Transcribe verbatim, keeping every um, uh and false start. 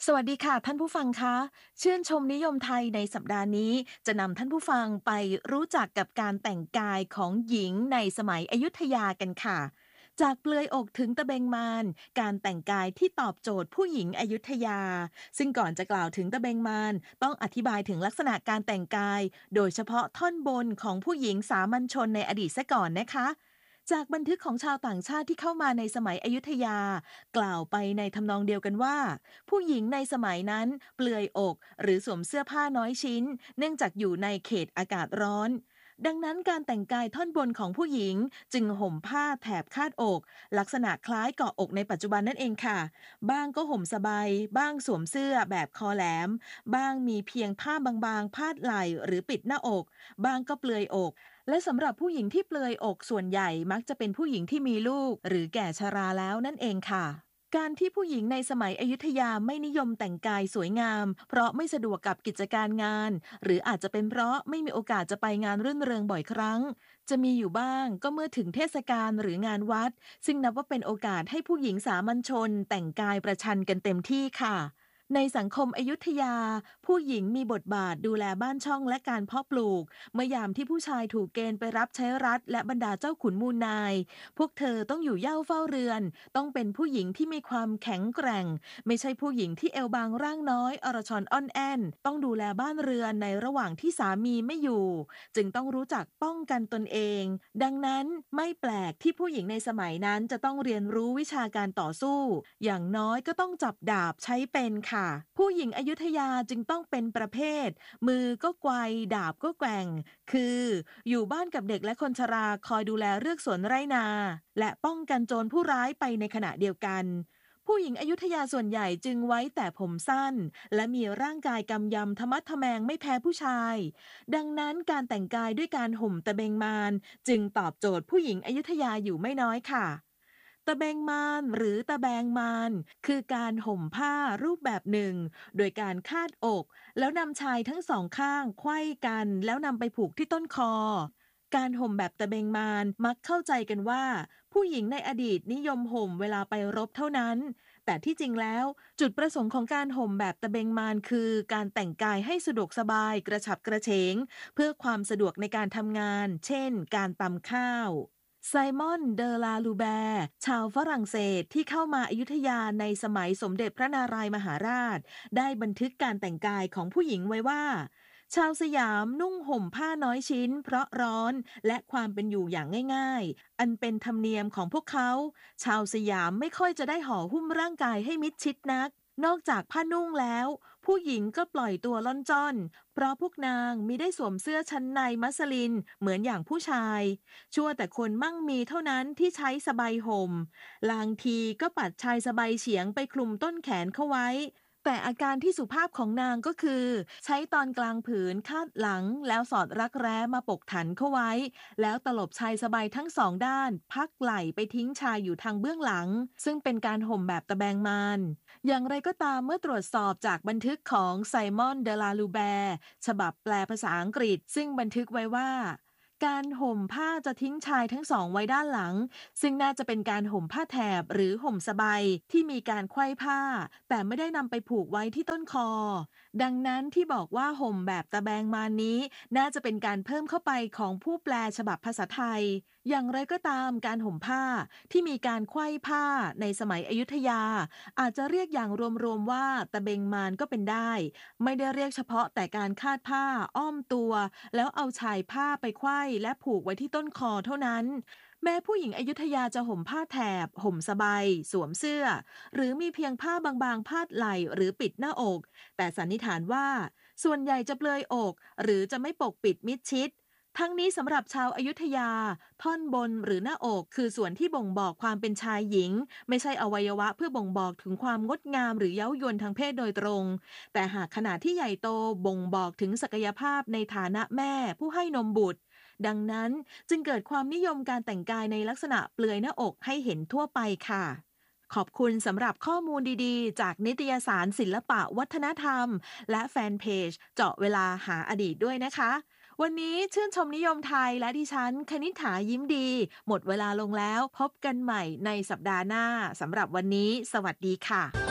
สวัสดีค่ะท่านผู้ฟังคะชื่นชมนิยมไทยในสัปดาห์นี้จะนำท่านผู้ฟังไปรู้จักกับการแต่งกายของหญิงในสมัยอยุธยากันค่ะจากเปลือยอกถึงตะเบงมารการแต่งกายที่ตอบโจทย์ผู้หญิงอยุธยาซึ่งก่อนจะกล่าวถึงตะเบงมารต้องอธิบายถึงลักษณะการแต่งกายโดยเฉพาะท่อนบนของผู้หญิงสามัญชนในอดีตซะก่อนนะคะจากบันทึกของชาวต่างชาติที่เข้ามาในสมัยอยุธยากล่าวไปในทำนองเดียวกันว่า ผู้หญิงในสมัยนั้นเปลือยอกหรือสวมเสื้อผ้าน้อยชิ้นเนื่องจากอยู่ในเขตอากาศร้อนดังนั้นการแต่งกายท่อนบนของผู้หญิงจึงห่มผ้าแถบคาดอกลักษณะคล้ายเกาะอกในปัจจุบันนั่นเองค่ะบ้างก็ห่มสบายบ้างสวมเสื้อแบบคอแหลมบ้างมีเพียงผ้าบางๆพาดไหล่หรือปิดหน้าอกบ้างก็เปลือยอกและสำหรับผู้หญิงที่เปลือยอกส่วนใหญ่มักจะเป็นผู้หญิงที่มีลูกหรือแก่ชราแล้วนั่นเองค่ะ การที่ผู้หญิงในสมัยอยุธยาไม่นิยมแต่งกายสวยงามเพราะไม่สะดวกกับกิจการงานหรืออาจจะเป็นเพราะไม่มีโอกาสจะไปงานรื่นเริงบ่อยครั้งจะมีอยู่บ้างก็เมื่อถึงเทศกาลหรืองานวัดซึ่งนับว่าเป็นโอกาสให้ผู้หญิงสามัญชนแต่งกายประชันกันเต็มที่ค่ะในสังคมอยุธยาผู้หญิงมีบทบาทดูแลบ้านช่องและการเพาะปลูกเมื่อยามที่ผู้ชายถูกเกณฑ์ไปรับใช้รัฐและบรรดาเจ้าขุนมูลนาย พวกเธอต้องอยู่เหย้าเฝ้าเรือนต้องเป็นผู้หญิงที่มีความแข็งแกร่งไม่ใช่ผู้หญิงที่เอวบางร่างน้อยอรชรอ่อนแอนต้องดูแลบ้านเรือนในระหว่างที่สามีไม่อยู่จึงต้องรู้จักป้องกันตนเองดังนั้นไม่แปลกที่ผู้หญิงในสมัยนั้นจะต้องเรียนรู้วิชาการต่อสู้อย่างน้อยก็ต้องจับดาบใช้เป็นค่ะผู้หญิงอยุธยาจึงต้องเป็นประเภทมือก็ไกวดาบก็แกว่งคืออยู่บ้านกับเด็กและคนชราคอยดูแลเรือกสวนไร่นาและป้องกันโจรผู้ร้ายไปในขณะเดียวกันผู้หญิงอยุธยาส่วนใหญ่จึงไว้แต่ผมสั้นและมีร่างกายกำยำทะมัดทะแมงไม่แพ้ผู้ชายดังนั้นการแต่งกายด้วยการห่มตะเบงมารจึงตอบโจทย์ผู้หญิงอยุธยาอยู่ไม่น้อยค่ะ ตะแบงมานหรือตะแบงมานคือการห่มผ้ารูปแบบหนึ่งโดยการคาดอกแล้วนำชายทั้งสองข้างไขว้กันแล้วนำไปผูกที่ต้นคอการห่มแบบตะเบงมานมักเข้าใจกันว่าผู้หญิงในอดีตนิยมห่มเวลาไปรบเท่านั้นแต่ที่จริงแล้วจุดประสงค์ของการห่มแบบตะเบงมานคือการแต่งกายให้สะดวกสบายกระฉับกระเฉงเพื่อความสะดวกในการทำงานเช่นการตำข้าว ไซมอนเดอลาลูแบร์ชาวฝรั่งเศสที่เข้ามาอยุธยาในสมัยสมเด็จพระนารายมหาราชได้บันทึกการแต่งกายของผู้หญิงไว้ว่าชาวสยามนุ่งห่มผ้าน้อยชิ้นเพราะร้อนและความเป็นอยู่อย่างง่ายๆอันเป็นธรรมเนียมของพวกเขาชาวสยามไม่ค่อยจะได้ห่อหุ้มร่างกายให้มิดชิดนักนอกจากผ้านุ่งแล้วผู้หญิงก็ปล่อยตัวล่อนจ้อนเพราะพวกนางมิได้สวมเสื้อชั้นในมัสลินเหมือนอย่างผู้ชายชั่วแต่คนมั่งมีเท่านั้นที่ใช้สบายห่มลางทีก็ปัดชายสบายเฉียงไปคลุมต้นแขนเข้าไว้แต่อาการที่สุภาพของนางก็คือใช้ตอนกลางผืนคาดหลังแล้วสอดรักแร้มาปกถันเข้าไว้แล้วตลบชายสบายทั้งสองด้านพักไหล่ไปทิ้งชายอยู่ทางเบื้องหลังซึ่งเป็นการห่มแบบตะแบงมานอย่างไรก็ตามเมื่อตรวจสอบจากบันทึกของไซมอนเดลาลูแบร์ฉบับแปลภาษาอังกฤษซึ่งบันทึกไว้ว่าการห่มผ้าจะทิ้งชายทั้งสองไว้ด้านหลังซึ่งน่าจะเป็นการห่มผ้าแถบหรือห่มสบายที่มีการไขว้ผ้าแต่ไม่ได้นำไปผูกไว้ที่ต้นคอดังนั้นที่บอกว่าห่มแบบตะแบงมานี้น่าจะเป็นการเพิ่มเข้าไปของผู้แปลฉบับภาษาไทยอย่างไรก็ตามการห่มผ้าที่มีการไขว้ผ้าในสมัยอยุธยาอาจจะเรียกอย่างรวมๆว่าตะเบงมานก็เป็นได้ไม่ได้เรียกเฉพาะแต่การคาดผ้าอ้อมตัวแล้วเอาชายผ้าไปไขว้และผูกไว้ที่ต้นคอเท่านั้นแม้ผู้หญิงอยุธยาจะห่มผ้าแถบห่มสบายสวมเสื้อหรือมีเพียงผ้าบางๆพาดไหล่หรือปิดหน้าอกแต่สันนิษฐานว่าส่วนใหญ่จะเปลือยอกหรือจะไม่ปกปิดมิดชิดทั้งนี้สำหรับชาวอยุธยาท่อนบนหรือหน้าอกคือส่วนที่บ่งบอกความเป็นชายหญิงไม่ใช่อวัยวะเพื่อบ่งบอกถึงความงดงามหรือเย้ายวนทางเพศโดยตรงแต่หากขนาดที่ใหญ่โตบ่งบอกถึงศักยภาพในฐานะแม่ผู้ให้นมบุตรดังนั้นจึงเกิดความนิยมการแต่งกายในลักษณะเปลือยหน้าอกให้เห็นทั่วไปค่ะขอบคุณสำหรับข้อมูลดีๆจากนิตยสารศิลปะวัฒนธรรมและแฟนเพจเจาะเวลาหาอดีตด้วยนะคะวันนี้ชื่นชมนิยมไทยและดิฉันคณิษฐายิ้มดีหมดเวลาลงแล้วพบกันใหม่ในสัปดาห์หน้าสำหรับวันนี้สวัสดีค่ะ